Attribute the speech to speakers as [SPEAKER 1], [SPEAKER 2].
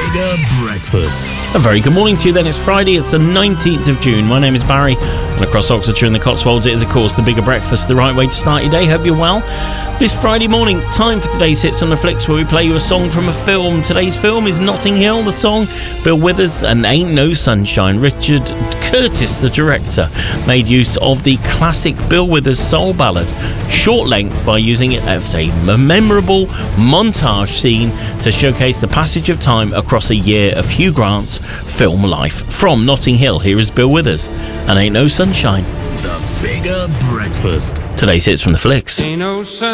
[SPEAKER 1] Bigger Breakfast.
[SPEAKER 2] A very good morning to you then. It's Friday, it's the 19th of June. My name is Barry, and across Oxfordshire and the Cotswolds it is, of course, the Bigger Breakfast, the right way to start your day. Hope you're well. This Friday morning, time for today's Hits on the Flicks, where we play you a song from a film. Today's film is Notting Hill. The song, Bill Withers and Ain't No Sunshine. Richard Curtis, the director, made use of the classic Bill Withers soul ballad, short length, by using it as a memorable montage scene to showcase the passage of time across a year of Hugh Grant's film life. From Notting Hill, here is Bill Withers and Ain't No Sunshine.
[SPEAKER 1] The Bigger Breakfast.
[SPEAKER 2] Today's Hits from the Flicks.
[SPEAKER 3] Ain't no